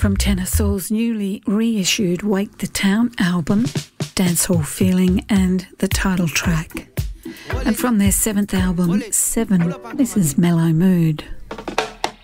from Tenor Saul's newly reissued Wake the Town album, Dancehall Feeling and the title track. And from their 7th album, 7, this is Mellow Mood.